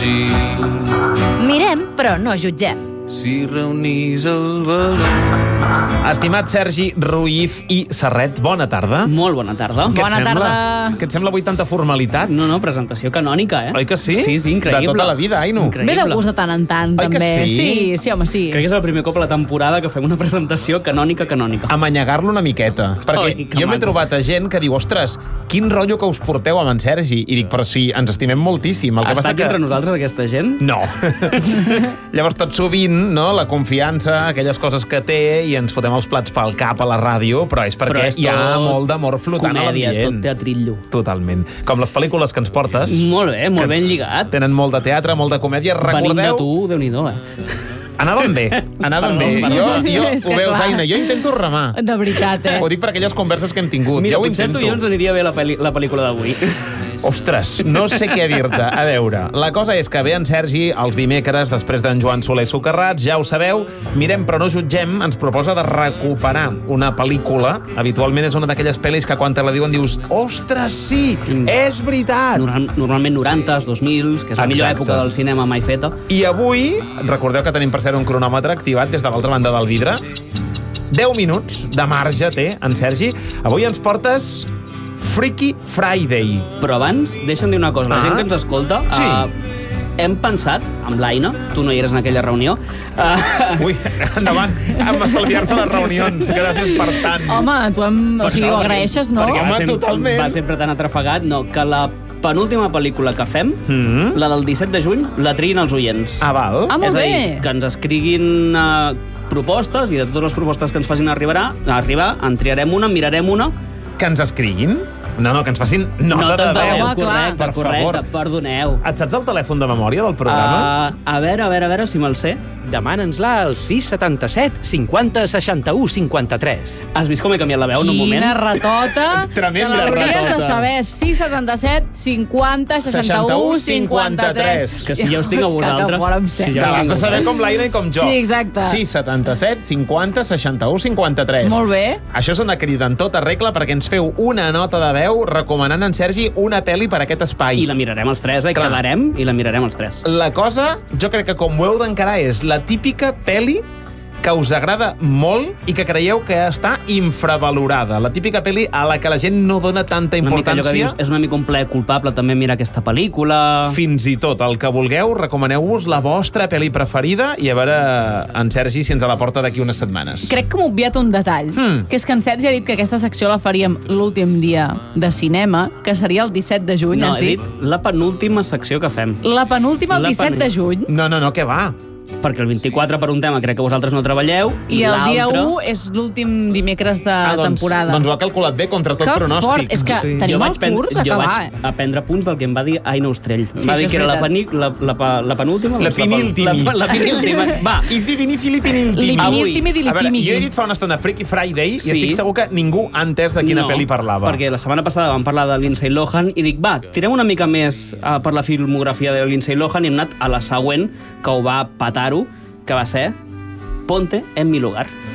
així. Mirem, però no jutgem. Si reunís el valor. Estimat Sergi Ruiz i Serret, bona tarda. Molt bona tarda. Bona tarda. Què et sembla avui tanta formalitat? No, presentació canònica, Oi que sí? Sí, increïble. De tota la vida, Aino. Increïble. Ve de gust de tant en tant, Oi que també. sí? Sí, home, sí. Crec que és el primer cop a la temporada que fem una presentació canònica. Amanyagar-lo una miqueta. Perquè Oi, que jo m'he maco. trobat a gent que diu, ostres, quin rotllo que us porteu amb en Sergi. I dic, però sí, ens estimem moltíssim. El que Està passa aquí entre nosaltres aquesta gent? No. Llavors, tot sovint, no, la confiança, aquelles coses que té, i ens fotem els plats pel cap a la ràdio, però és perquè hi ha molt d'amor flotant a comèdia, és l'ambient. tot teatrillo. Totalment. Com les pel·lícules que ens portes. Molt bé, molt ben lligat. Tenen molt de teatre, molt de comèdia. Venim de Recordeu... tu, Déu-n'hi-do, Anàvem bé, anàvem bé. Perdó. Jo És que ho veus, clar. Aina, jo intento remar. De veritat, Ho dic per aquelles converses que hem tingut. Mira, jo ho potser a tu intento. i jo ens aniria bé la pel·lícula d'avui. Ostres, no sé què dir-te. A veure, la cosa és que ve en Sergi els dimecres, després d'en Joan Soler Socarrats, ja ho sabeu, Mirem però no jutgem, ens proposa de recuperar una pel·lícula. Habitualment és una d'aquelles pel·lis que quan te la diuen dius, ostres, sí, és veritat! Normalment 90s, 2000s, que és la millor Exacte. època del cinema mai feta. I avui, recordeu que tenim per cert un cronòmetre activat des de l'altra banda del vidre. 10 minuts de marge té en Sergi. Avui ens portes Freaky Friday. Però abans, deixa'm dir una cosa. La gent que ens escolta... Sí. Hem pensat, amb l'Aina, tu no hi eres en aquella reunió... Ui, endavant, amb estalviar-se les reunions. Gràcies per tant. Home, tu ho agraeixes, no? Perquè Home, totalment. va sempre tan atrafegat, no, que la penúltima pel·lícula que fem, la del 17 de juny, la triïn els oients. Ah, val. Ah, molt És a dir, bé. que ens escriguin propostes, i de totes les propostes que ens facin arribar, en triarem una, mirarem una. Que ens escriguin? No, que ens facin nota de Notes de veu. veu, Home, clar. correcte, Per favor. perdoneu. Et saps el telèfon de memòria del programa? A veure si me'l sé. Demana'ns-la al 677 50 61 53. Has vist com he canviat la veu en un moment? Quina ratota. Tremenda Te l'hauries de ratota. saber. 677 50 61 53. Que si ja us tinc a vosaltres. Te l'has de saber com l'Aina i com jo. Sí, exacte. 677 50 61 53. Molt bé. Això és una crida en tota regla perquè ens feu una nota de veu recomanant en Sergi una pel·li per aquest espai. I la mirarem els tres, Clar. quedarem i la mirarem els tres. La cosa, jo crec que com ho heu d'encarar, és la típica pel·li que us agrada molt i que creieu que està infravalorada. La típica pel·li a la que la gent no dona tanta Una mica allò que importància. dius, és una mica un plaer culpable també mirar aquesta pel·lícula. Fins i tot el que vulgueu, recomaneu-vos la vostra pel·li preferida i a veure en Sergi si ens la porta d'aquí unes setmanes. Crec que m'he obviat un detall, que és que en Sergi ha dit que aquesta secció la faríem l'últim dia de cinema, que seria el 17 de juny, No, has he dit? dit la penúltima secció que fem. La penúltima, el La 17 de juny, No, què va? Perquè el 24 per un tema crec que vosaltres no treballeu. i el dia l'altre- 1 és l'últim dimecres de doncs, temporada. Doncs ho ha calculat bé contra tot Que pronòstic. fort, és que tenim el curs a jo acabar. vaig aprendre punts del que em va dir Aina Ostrell. Sí, va això dir és que era la veritat. penúltima. La penúltimi. La penúltima. Va, Is divini filipiniltimi. Liminiltimi di A veure, lifimiki. jo he dit fa una estona Freaky Friday i Sí. estic segur que ningú ha entès de quina pel·li parlava. Perquè la setmana passada vam parlar de Lindsay Lohan i dic, va, tirem una mica més per la filmografia de Lindsay Lohan i hem anat a la següent, que ho va petar-ho, que va ser Ponte en mi lugar.